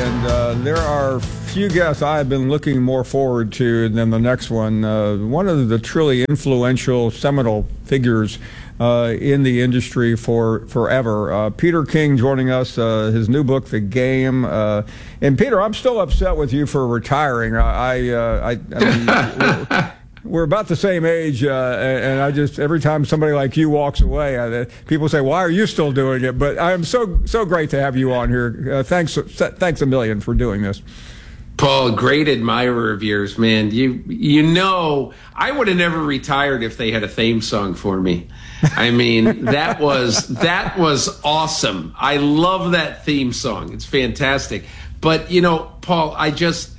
and there are few guests I have been looking more forward to than the next one. One of the truly influential, seminal figures in the industry for forever. Peter King joining us, his new book, The Game. And Peter, I'm still upset with you for retiring. I mean, we're about the same age, and I just, every time somebody like you walks away, people say, why are you still doing it? But I'm so great to have you on here. Thanks a million for doing this. Paul, great admirer of yours, man. You know, I would have never retired if they had a theme song for me. I mean, that was awesome. I love that theme song. It's fantastic. But, you know, Paul, I just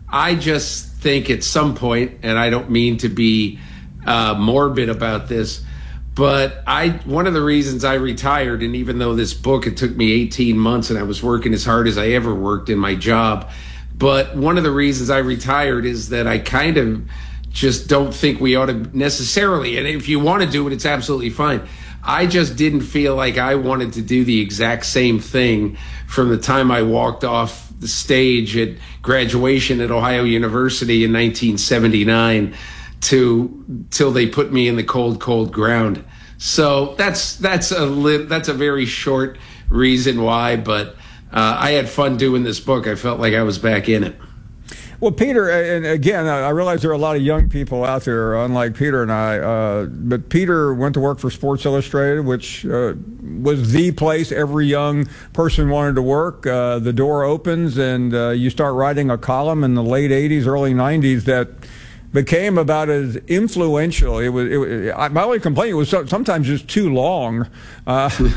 think at some point, and I don't mean to be morbid about this, but one of the reasons I retired, and even though this book, it took me 18 months and I was working as hard as I ever worked in my job, but one of the reasons I retired is that I kind of just don't think we ought to necessarily, and if you want to do it, it's absolutely fine. I just didn't feel like I wanted to do the exact same thing from the time I walked off the stage at graduation at Ohio University in 1979 till they put me in the cold ground. So that's a very short reason why, but I had fun doing this book. I felt like I was back in it. Well, Peter, and again, I realize there are a lot of young people out there, unlike Peter and I, but Peter went to work for Sports Illustrated, which was the place every young person wanted to work. The door opens, and you start writing a column in the late 80s, early 90s that became about as influential. My only complaint was sometimes just too long. I'm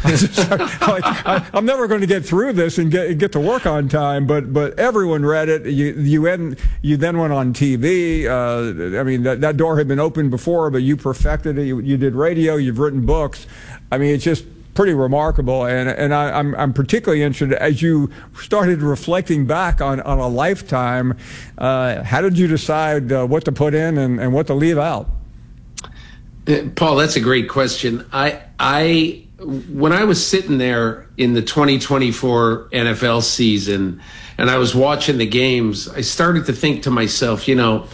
never going to get through this and get to work on time. But everyone read it. You then went on TV. I mean, that door had been opened before, but you perfected it. You did radio. You've written books. I mean, it's just pretty remarkable, and I'm particularly interested, as you started reflecting back on a lifetime, how did you decide what to put in and what to leave out? Paul, that's a great question. When I was sitting there in the 2024 NFL season and I was watching the games, I started to think to myself, you know,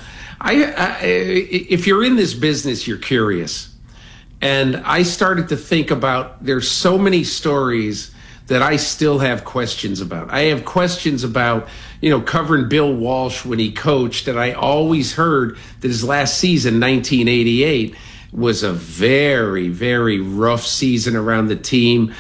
if you're in this business, you're curious. And I started to think about, there's so many stories that I still have questions about. I have questions about, you know, covering Bill Walsh when he coached, and I always heard that his last season, 1988, was a very, very rough season around the team,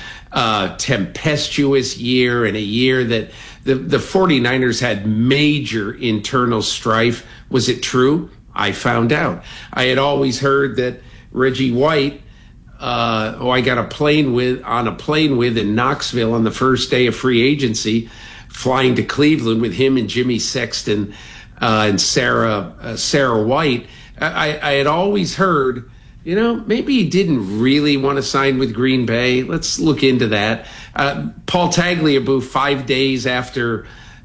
tempestuous year, and a year that the 49ers had major internal strife. Was it true? I found out. I had always heard that Reggie White, who I got on a plane with in Knoxville on the first day of free agency, flying to Cleveland with him and Jimmy Sexton and Sarah White. I had always heard, you know, maybe he didn't really want to sign with Green Bay. Let's look into that. Paul Tagliabue, 5 days after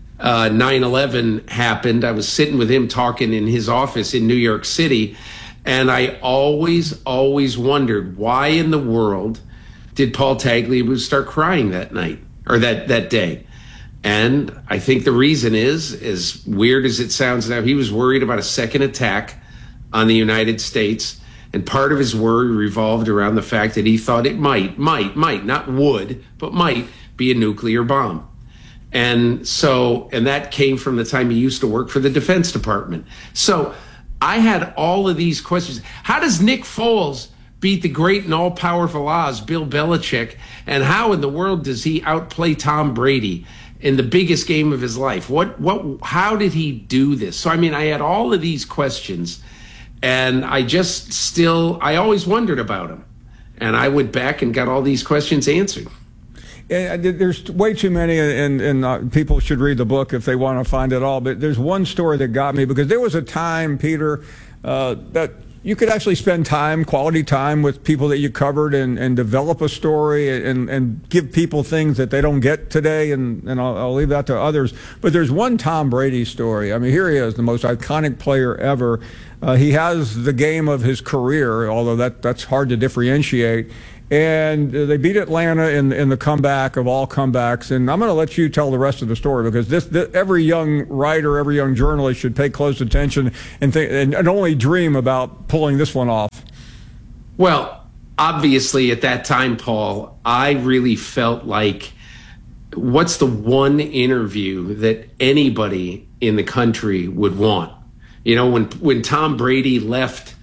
9/11 happened, I was sitting with him talking in his office in New York City. And I always wondered, why in the world did Paul Tagliabue start crying that night or that day? And I think the reason is, as weird as it sounds now, he was worried about a second attack on the United States. And part of his worry revolved around the fact that he thought it might, not would, but might be a nuclear bomb. And that came from the time he used to work for the Defense Department. So I had all of these questions. How does Nick Foles beat the great and all-powerful Oz, Bill Belichick? And how in the world does he outplay Tom Brady in the biggest game of his life? How did he do this? So, I mean, I had all of these questions, and I always wondered about him. And I went back and got all these questions answered. There's way too many, and people should read the book if they want to find it all. But there's one story that got me, because there was a time, Peter, that you could actually spend quality time with people that you covered and develop a story and give people things that they don't get today, and I'll leave that to others. But there's one Tom Brady story. I mean, here he is, the most iconic player ever. He has the game of his career, although that's hard to differentiate. and they beat Atlanta in the comeback of all comebacks. And I'm going to let you tell the rest of the story, because this every young writer, every young journalist should pay close attention and only dream about pulling this one off. Well, obviously at that time, Paul, I really felt like, what's the one interview that anybody in the country would want? You know, when Tom Brady left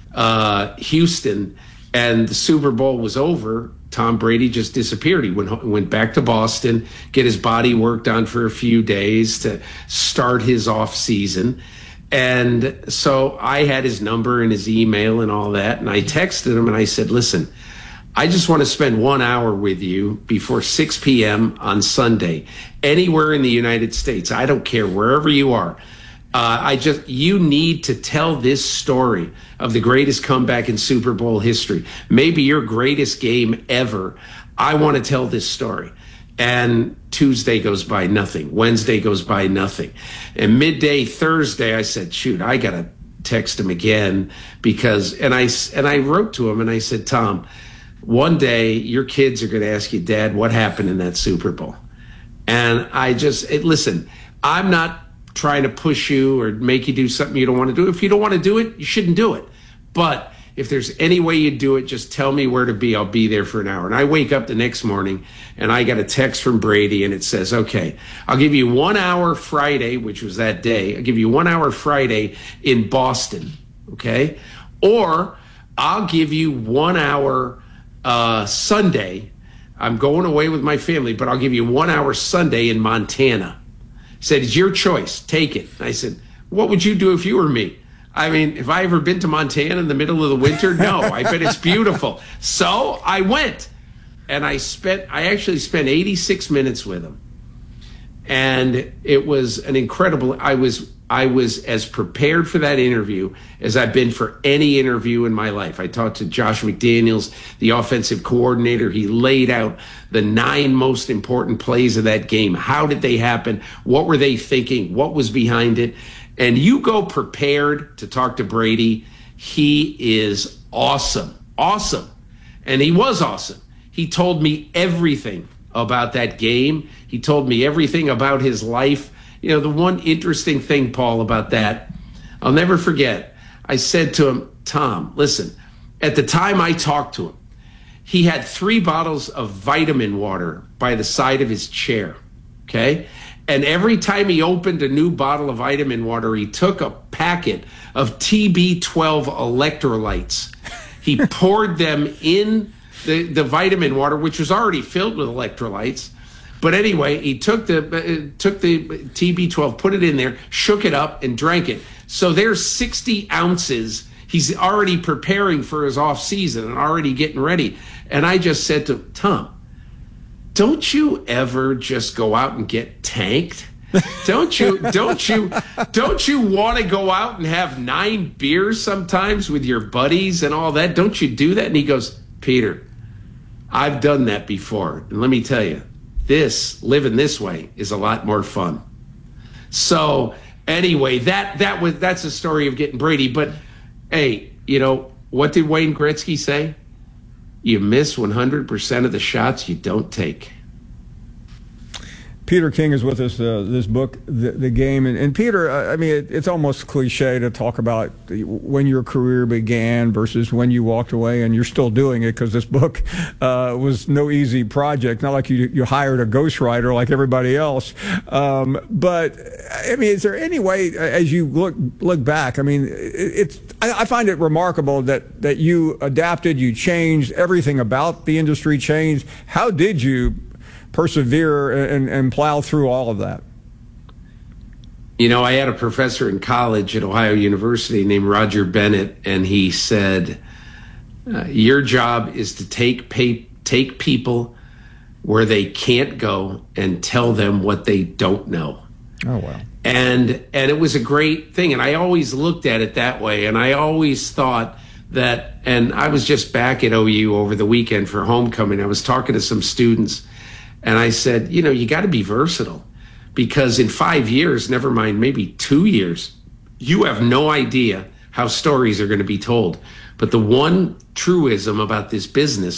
Houston and the Super Bowl was over, Tom Brady just disappeared. He went back to Boston, get his body worked on for a few days to start his off season. And so I had his number and his email and all that. And I texted him and I said, listen, I just want to spend 1 hour with you before 6 p.m. on Sunday, anywhere in the United States. I don't care, wherever you are. You need to tell this story of the greatest comeback in Super Bowl history, maybe your greatest game ever. I want to tell this story. And Tuesday goes by, nothing. Wednesday goes by, nothing. And midday Thursday, I said, shoot, I got to text him again, and I wrote to him and I said, Tom, one day your kids are going to ask you, Dad, what happened in that Super Bowl? And listen, I'm not trying to push you or make you do something you don't want to do. If you don't want to do it, you shouldn't do it. But if there's any way you do it, just tell me where to be. I'll be there for an hour. And I wake up the next morning and I got a text from Brady and it says, okay, I'll give you 1 hour Friday, which was that day. I'll give you 1 hour Friday in Boston. Okay. Or I'll give you 1 hour Sunday. I'm going away with my family, but I'll give you 1 hour Sunday in Montana. He said, it's your choice. Take it. I said, what would you do if you were me? I mean, have I ever been to Montana in the middle of the winter? No, I bet it's beautiful. So I went, and I actually spent 86 minutes with him. And it was an incredible, I was as prepared for that interview as I've been for any interview in my life. I talked to Josh McDaniels, the offensive coordinator. He laid out the 9 most important plays of that game. How did they happen? What were they thinking? What was behind it? And you go prepared to talk to Brady. He is awesome. Awesome. And he was awesome. He told me everything about that game. He told me everything about his life. You know, the one interesting thing, Paul, about that, I'll never forget. I said to him, Tom, listen, at the time I talked to him, he had 3 bottles of vitamin water by the side of his chair. Okay. And every time he opened a new bottle of vitamin water, he took a packet of TB12 electrolytes. He poured them in the vitamin water, which was already filled with electrolytes. But anyway, he took the TB12, put it in there, shook it up, and drank it. So there's 60 ounces. He's already preparing for his off season and already getting ready. And I just said to Tom, don't you ever just go out and get tanked? Don't you want to go out and have 9 beers sometimes with your buddies and all that? Don't you do that? And he goes, Peter, I've done that before. And let me tell you, living this way is a lot more fun. So anyway, that's a story of getting Brady. But hey, you know, what did Wayne Gretzky say? You miss 100% of the shots you don't take. Peter King is with us, this book, The Game. And Peter, I mean, it's almost cliche to talk about when your career began versus when you walked away, and you're still doing it because this book was no easy project. Not like you hired a ghostwriter like everybody else. But, I mean, is there any way, as you look back, I mean, I find it remarkable that you adapted, you changed, everything about the industry changed. How did you persevere and plow through all of that? You know, I had a professor in college at Ohio University named Roger Bennett, and he said, your job is to take people where they can't go and tell them what they don't know. Oh, wow. And it was a great thing. And I always looked at it that way. And I always thought that, and I was just back at OU over the weekend for homecoming. I was talking to some students, and I said, you know, you got to be versatile, because in 5 years, never mind, maybe 2 years, you have no idea how stories are going to be told. But the one truism about this business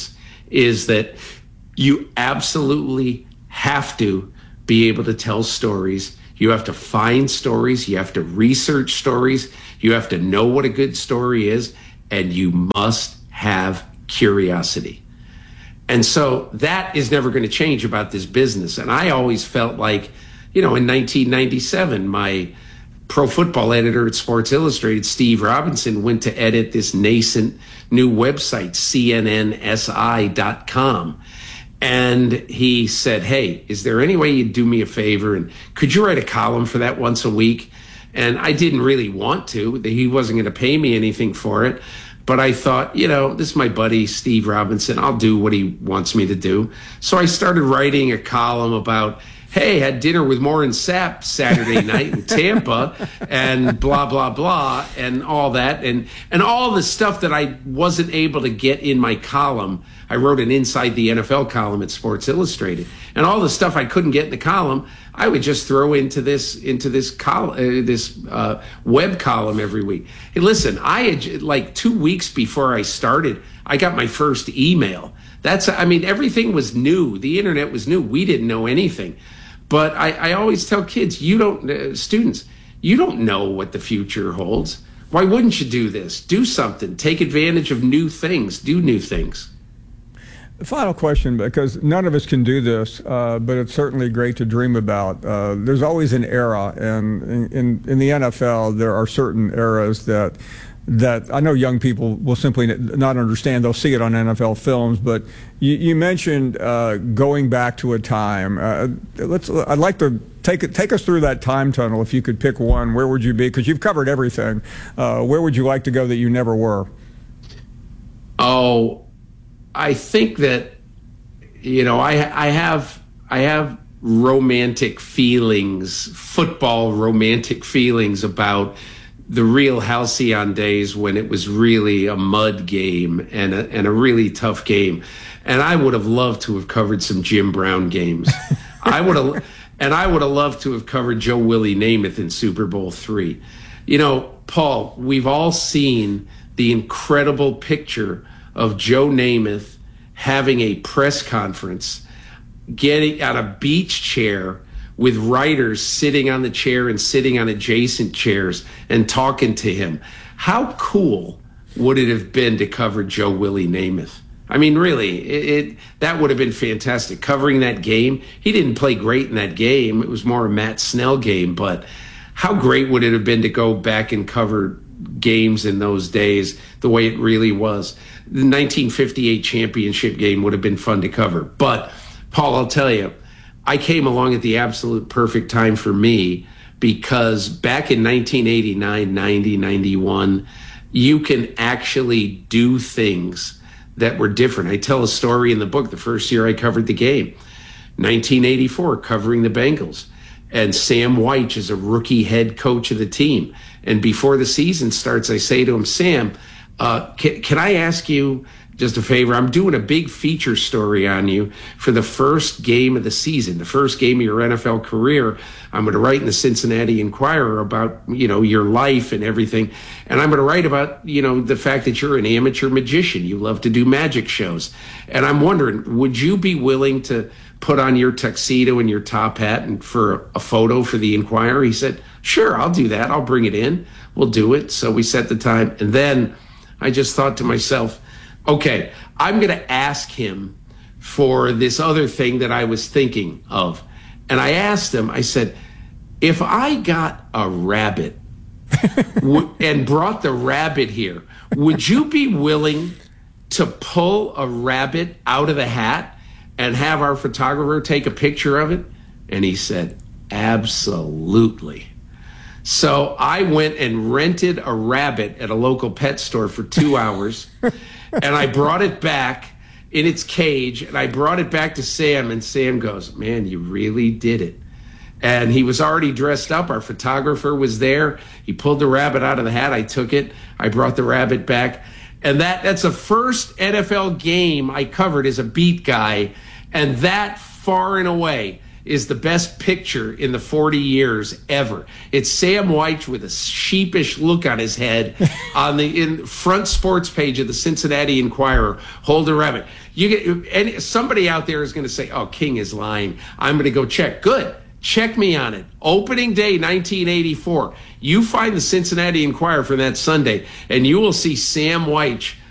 is that you absolutely have to be able to tell stories. You have to find stories. You have to research stories. You have to know what a good story is. And you must have curiosity. And so that is never going to change about this business. And I always felt like, in 1997, my pro football editor at Sports Illustrated, Steve Robinson, went to edit this nascent new website, cnnsi.com. And he said, hey, is there any way you'd do me a favor? And could you write a column for that once a week? And I didn't really want to. He wasn't going to pay me anything for it. But I thought, this is my buddy, Steve Robinson. I'll do what he wants me to do. So I started writing a column about, hey, had dinner with Warren Sapp Saturday night in Tampa, and blah, blah, blah, and all that. And all the stuff that I wasn't able to get in my column, I wrote an Inside the NFL column at Sports Illustrated. And all the stuff I couldn't get in the column, I would just throw into this web column every week. Hey, listen, I had, like 2 weeks before I started, I got my first email. Everything was new. The internet was new. We didn't know anything. But I always tell kids, students, you don't know what the future holds. Why wouldn't you do this? Do something. Take advantage of new things. Do new things. Final question, because none of us can do this, but it's certainly great to dream about. There's always an era, and in the NFL, there are certain eras that I know young people will simply not understand. They'll see it on NFL films, but you mentioned going back to a time. I'd like to take us through that time tunnel. If you could pick one, where would you be? Because you've covered everything. Where would you like to go that you never were? Oh, I think that I have romantic feelings, football romantic feelings about the real halcyon days when it was really a mud game and a really tough game. And I would have loved to have covered some Jim Brown games. I would have loved to have covered Joe Willie Namath in Super Bowl III. Paul, we've all seen the incredible picture of Joe Namath having a press conference, getting on a beach chair with writers sitting on the chair and sitting on adjacent chairs and talking to him. How cool would it have been to cover Joe Willie Namath? I mean, really, that would have been fantastic. Covering that game, he didn't play great in that game. It was more a Matt Snell game, but how great would it have been to go back and cover games in those days the way it really was? The 1958 championship game would have been fun to cover. But, Paul, I'll tell you, I came along at the absolute perfect time for me, because back in 1989, 90, 91, you can actually do things that were different. I tell a story in the book, the first year I covered the game, 1984, covering the Bengals. And Sam Wyche is a rookie head coach of the team. And before the season starts, I say to him, Sam, can I ask you just a favor? I'm doing a big feature story on you for the first game of the season, the first game of your NFL career. I'm going to write in the Cincinnati Enquirer about, your life and everything. And I'm going to write about, the fact that you're an amateur magician. You love to do magic shows. And I'm wondering, would you be willing to put on your tuxedo and your top hat and for a photo for the Enquirer? He said, sure, I'll do that. I'll bring it in. We'll do it. So we set the time. And then I just thought to myself, okay, I'm going to ask him for this other thing that I was thinking of. And I asked him, I said, if I got a rabbit and brought the rabbit here, would you be willing to pull a rabbit out of the hat and have our photographer take a picture of it? And he said, absolutely. So I went and rented a rabbit at a local pet store for 2 hours, and I brought it back in its cage, and I brought it back to Sam, and Sam goes, man, you really did it. And he was already dressed up. Our photographer was there. He pulled the rabbit out of the hat. I took it. I brought the rabbit back. And that's the first NFL game I covered as a beat guy, and that far and away is the best picture in the 40 years ever. It's Sam Wyche with a sheepish look on his head on the in front sports page of the Cincinnati Enquirer, holding a rabbit. You get, and somebody out there is going to say, "Oh, King is lying. I'm going to go check." Good. Check me on it. Opening day 1984. You find the Cincinnati Enquirer from that Sunday, and you will see Sam Wyche